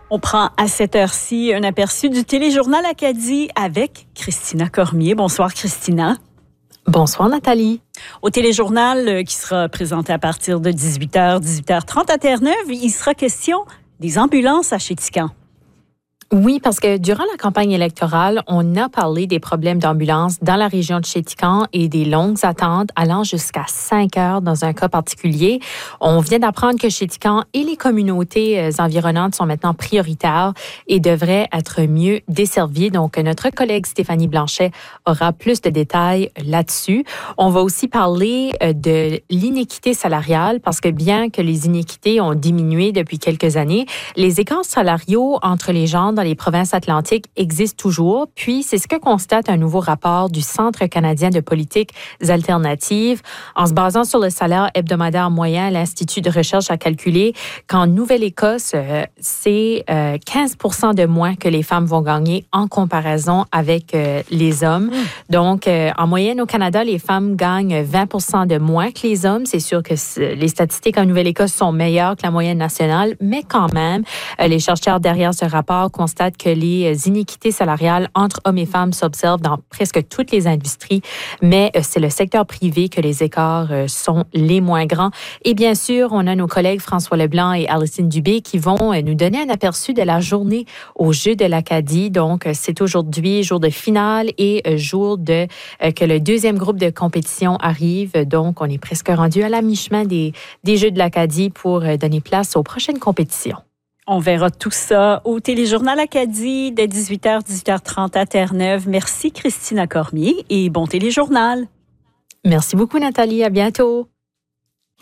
On prend à cette heure-ci un aperçu du téléjournal Acadie avec Christina Cormier. Bonsoir Christina. Bonsoir Nathalie. Au téléjournal qui sera présenté à partir de 18h, 18h30 à Terre-Neuve, il sera question des ambulances à Chéticamp. Oui, parce que durant la campagne électorale, on a parlé des problèmes d'ambulance dans la région de Chéticamp et des longues attentes allant jusqu'à 5 heures dans un cas particulier. On vient d'apprendre que Chéticamp et les communautés environnantes sont maintenant prioritaires et devraient être mieux desservies. Donc, notre collègue Stéphanie Blanchet aura plus de détails là-dessus. On va aussi parler de l'inéquité salariale parce que bien que les inéquités ont diminué depuis quelques années, les écarts salariaux entre les gens dans les provinces atlantiques existent toujours. Puis, c'est ce que constate un nouveau rapport du Centre canadien de politiques alternatives. En se basant sur le salaire hebdomadaire moyen, l'Institut de recherche a calculé qu'en Nouvelle-Écosse, c'est 15% de moins que les femmes vont gagner en comparaison avec les hommes. Donc, en moyenne, au Canada, les femmes gagnent 20% de moins que les hommes. C'est sûr que les statistiques en Nouvelle-Écosse sont meilleures que la moyenne nationale, mais quand même, les chercheurs derrière ce rapport constatent que les inéquités salariales entre hommes et femmes s'observent dans presque toutes les industries, mais c'est le secteur privé que les écarts sont les moins grands. Et bien sûr, on a nos collègues François Leblanc et Alison Dubé qui vont nous donner un aperçu de la journée aux Jeux de l'Acadie. Donc, c'est aujourd'hui jour de finale et jour que le deuxième groupe de compétition arrive. Donc, on est presque rendu à la mi-chemin des Jeux de l'Acadie pour donner place aux prochaines compétitions. On verra tout ça au téléjournal Acadie dès 18h, 18h30 à Terre-Neuve. Merci Christina Cormier et bon téléjournal. Merci beaucoup Nathalie, à bientôt.